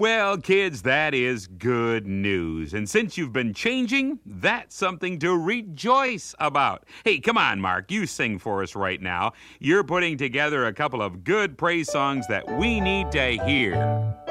Well, kids, that is good news. And since you've been changing, that's something to rejoice about. Hey, come on, Mark, you sing for us right now. You're putting together a couple of good praise songs that we need to hear.